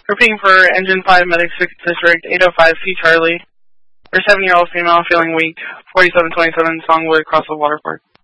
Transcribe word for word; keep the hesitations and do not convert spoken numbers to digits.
Repeating for Engine five, Medic six District, eight oh five, C Charlie. For seven-year-old female feeling weak, forty-seven twenty-seven, Songwood, Crossville Water Park.